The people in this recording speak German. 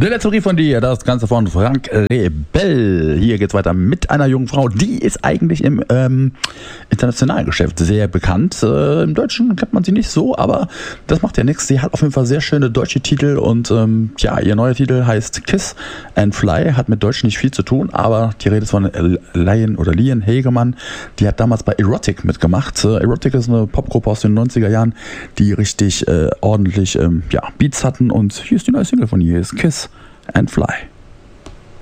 Der letzte Brief von dir, das Ganze von Frank Rebell. Hier geht's weiter mit einer jungen Frau, die ist eigentlich im internationalen Geschäft sehr bekannt. Im Deutschen kennt man sie nicht so, aber das macht ja nichts. Sie hat auf jeden Fall sehr schöne deutsche Titel und ihr neuer Titel heißt Kiss and Fly, hat mit Deutsch nicht viel zu tun, aber die Rede ist von Lian Hegemann. Die hat damals bei Erotic mitgemacht. Erotic ist eine Popgruppe aus den 90er Jahren, die richtig ordentlich Beats hatten, und hier ist die neue Single von ihr, ist Kiss and Fly.